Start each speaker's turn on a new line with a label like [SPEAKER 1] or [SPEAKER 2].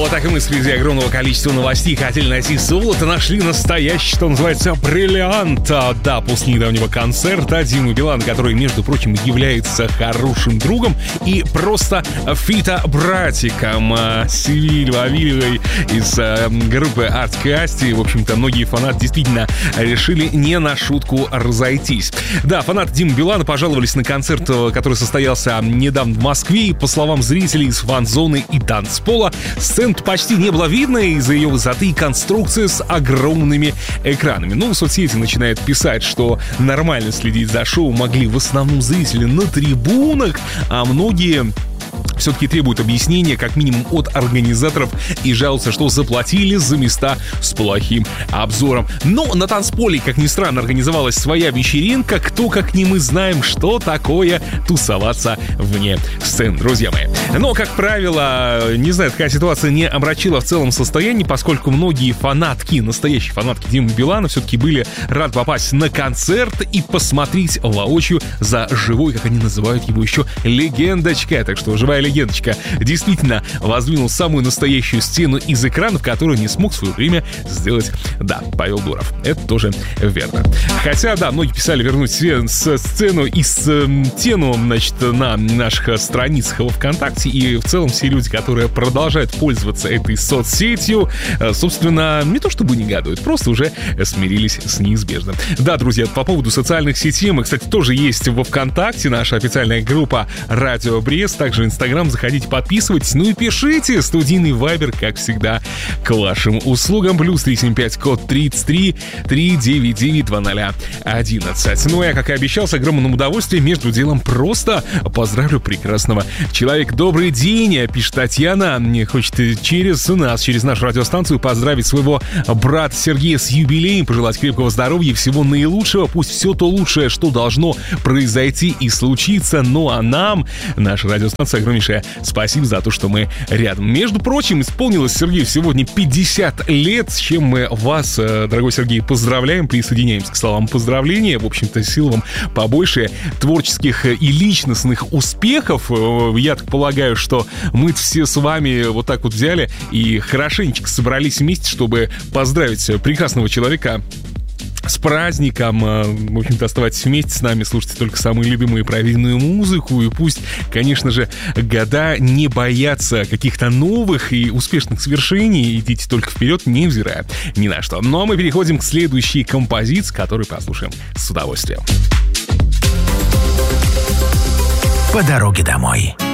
[SPEAKER 1] Вот так и мы среди огромного количества новостей хотели найти золото, нашли настоящий, что называется, бриллиант. Да, после недавнего концерта Димы Билана, который, между прочим, является хорошим другом и просто фито-братиком Севиль Вавиловой из группы Арткасти. В общем-то, многие фанаты действительно решили не на шутку разойтись. Да, фанаты Димы Билана пожаловались на концерт, который состоялся недавно в Москве, и, по словам зрителей из фан-зоны и танцпола, сцен почти не было видно из-за ее высоты и конструкции с огромными экранами. Ну, соцсети начинают писать, что нормально следить за шоу могли в основном зрители на трибунах, а многие все-таки требуют объяснения, как минимум, от организаторов и жалуются, что заплатили за места с плохим обзором. Но на танцполе, как ни странно, организовалась своя вечеринка. Кто, как не мы, знаем, что такое тусоваться вне сцен, друзья мои. Но, как правило, не знаю, такая ситуация не омрачила в целом состояние, поскольку многие фанатки, настоящие фанатки Димы Билана, все-таки были рады попасть на концерт и посмотреть воочию за живой, как они называют его еще, легендочкой. Так что живая легендочка действительно воздвинул самую настоящую стену из экранов, которую не смог в свое время сделать, да, Павел Дуров. Это тоже верно. Хотя, да, многие писали вернуть сцену и стену, значит, на наших страницах во ВКонтакте, и в целом все люди, которые продолжают пользоваться этой соцсетью, собственно, не то чтобы негодуют, просто уже смирились с неизбежным. Да, друзья, по поводу социальных сетей, мы, кстати, тоже есть во ВКонтакте, наша официальная группа «Радио Брест», также Инстаграм, заходите, подписывайтесь, ну и пишите. Студийный вайбер, как всегда, к вашим услугам. Плюс 375 код 33 399 2011. Ну, я, как и обещал, с огромным удовольствием между делом просто поздравлю прекрасного человека. Добрый день, пишет Татьяна. Мне хочет через нас, через нашу радиостанцию поздравить своего брата Сергея с юбилеем, пожелать крепкого здоровья и всего наилучшего. Пусть все то лучшее, что должно произойти и случиться. Ну, а нам, наша радиостанция, огромнейшее спасибо за то, что мы рядом. Между прочим, исполнилось Сергею сегодня 50 лет, с чем мы вас, дорогой Сергей, поздравляем, присоединяемся к словам поздравления. В общем-то, сил вам побольше творческих и личностных успехов. Я так полагаю, что мы все с вами вот так вот взяли и хорошенечко собрались вместе, чтобы поздравить прекрасного человека с праздником. В общем-то, оставайтесь вместе с нами, слушайте только самую любимую и правильную музыку, и пусть, конечно же, года не боятся каких-то новых и успешных свершений, идите только вперед, невзирая ни на что. Ну а мы переходим к следующей композиции, которую послушаем с удовольствием.
[SPEAKER 2] По дороге домой.